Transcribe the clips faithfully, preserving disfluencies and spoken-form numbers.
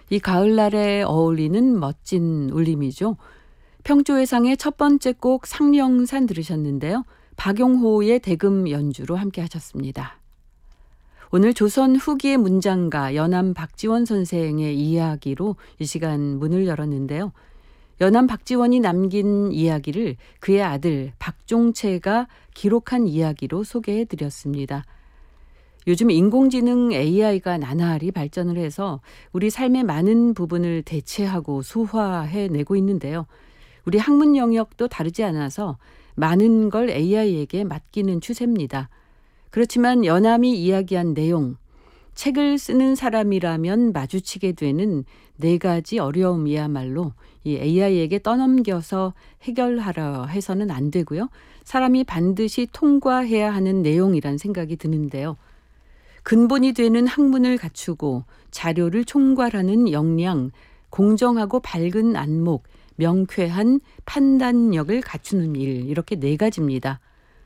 이 가을날에 어울리는 멋진 울림이죠. 평조회상의 첫 번째 곡 상령산 들으셨는데요. 박용호의 대금 연주로 함께 하셨습니다. 오늘 조선 후기의 문장가 연암 박지원 선생의 이야기로 이 시간 문을 열었는데요. 연암 박지원이 남긴 이야기를 그의 아들 박종채가 기록한 이야기로 소개해드렸습니다. 요즘 인공지능 에이아이가 나날이 발전을 해서 우리 삶의 많은 부분을 대체하고 소화해내고 있는데요. 우리 학문 영역도 다르지 않아서 많은 걸 에이아이에게 맡기는 추세입니다. 그렇지만 연암이 이야기한 내용, 책을 쓰는 사람이라면 마주치게 되는 네 가지 어려움이야말로 이 에이아이에게 떠넘겨서 해결하려 해서는 안 되고요. 사람이 반드시 통과해야 하는 내용이란 생각이 드는데요. 근본이 되는 학문을 갖추고 자료를 총괄하는 역량, 공정하고 밝은 안목, 명쾌한 판단력을 갖추는 일, 이렇게 네 가지입니다.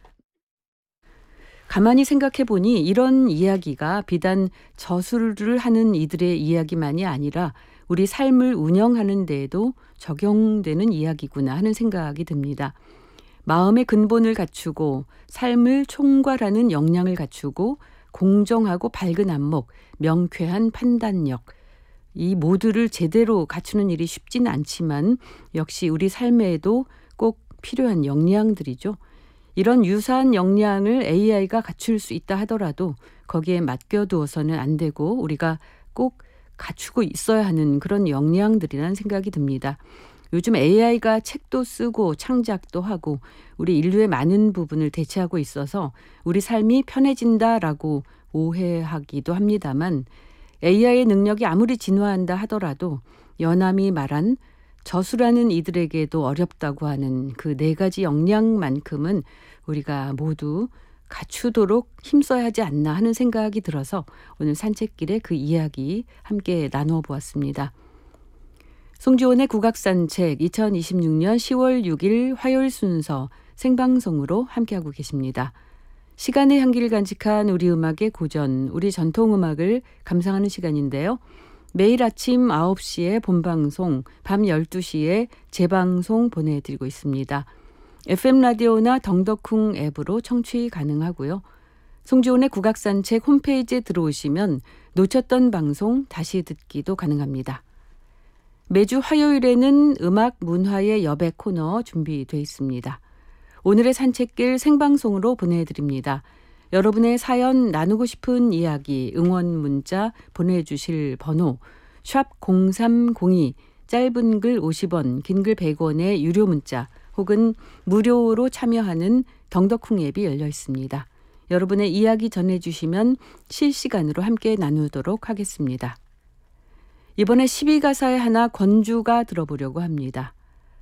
가만히 생각해 보니 이런 이야기가 비단 저술을 하는 이들의 이야기만이 아니라 우리 삶을 운영하는 데에도 적용되는 이야기구나 하는 생각이 듭니다. 마음의 근본을 갖추고 삶을 총괄하는 역량을 갖추고 공정하고 밝은 안목, 명쾌한 판단력, 이 모두를 제대로 갖추는 일이 쉽지는 않지만 역시 우리 삶에도 꼭 필요한 역량들이죠. 이런 유사한 역량을 에이아이가 갖출 수 있다 하더라도 거기에 맡겨두어서는 안 되고 우리가 꼭 갖추고 있어야 하는 그런 역량들이라는 생각이 듭니다. 요즘 에이아이가 책도 쓰고 창작도 하고 우리 인류의 많은 부분을 대체하고 있어서 우리 삶이 편해진다라고 오해하기도 합니다만 에이아이의 능력이 아무리 진화한다 하더라도 연암이 말한 저술하는 이들에게도 어렵다고 하는 그 네 가지 역량만큼은 우리가 모두 갖추도록 힘써야 하지 않나 하는 생각이 들어서 오늘 산책길에 그 이야기 함께 나누어 보았습니다. 송지원의 국악산책 이천이십육 년 시월 육일 화요일 순서 생방송으로 함께하고 계십니다. 시간의 향기를 간직한 우리 음악의 고전, 우리 전통음악을 감상하는 시간인데요. 매일 아침 아홉 시에 본방송, 밤 열두 시에 재방송 보내드리고 있습니다. 에프엠 라디오나 덩덕쿵 앱으로 청취 가능하고요. 송지원의 국악산책 홈페이지에 들어오시면 놓쳤던 방송 다시 듣기도 가능합니다. 매주 화요일에는 음악 문화의 여백 코너 준비되어 있습니다. 오늘의 산책길 생방송으로 보내드립니다. 여러분의 사연 나누고 싶은 이야기, 응원 문자 보내주실 번호 샵 공삼공이, 짧은 글 오십 원, 긴 글 백 원의 유료 문자 혹은 무료로 참여하는 덩덕쿵 앱이 열려 있습니다. 여러분의 이야기 전해주시면 실시간으로 함께 나누도록 하겠습니다. 이번에 십이 가사에 하나 권주가 들어보려고 합니다.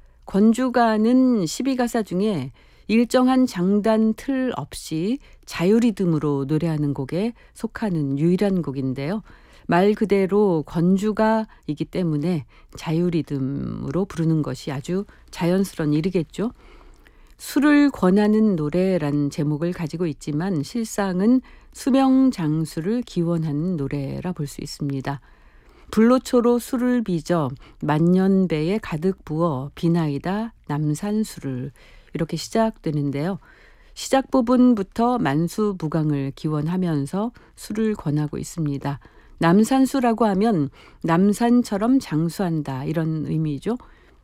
권주가는 십이 가사 중에 일정한 장단 틀 없이 자유리듬으로 노래하는 곡에 속하는 유일한 곡인데요. 말 그대로 권주가이기 때문에 자유리듬으로 부르는 것이 아주 자연스러운 일이겠죠. 술을 권하는 노래란 제목을 가지고 있지만 실상은 수명장수를 기원하는 노래라 볼 수 있습니다. 불로초로 술을 빚어 만년배에 가득 부어 비나이다 남산술을, 이렇게 시작되는데요. 시작 부분부터 만수무강을 기원하면서 술을 권하고 있습니다. 남산수라고 하면 남산처럼 장수한다, 이런 의미죠.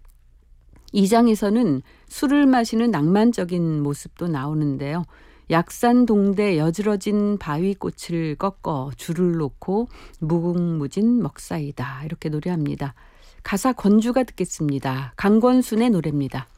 이 장에서는 술을 마시는 낭만적인 모습도 나오는데요. 약산동대 여지러진 바위꽃을 꺾어 줄을 놓고 무궁무진 먹사이다, 이렇게 노래합니다. 가사 권주가 듣겠습니다. 강권순의 노래입니다.